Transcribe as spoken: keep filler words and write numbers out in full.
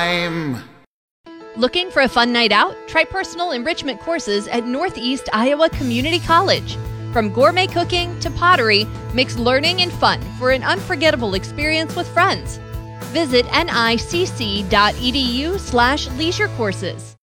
time. Looking for a fun night out? Try personal enrichment courses at Northeast Iowa Community College. From gourmet cooking to pottery, mix learning and fun for an unforgettable experience with friends. Visit nicc dot edu slash leisure courses.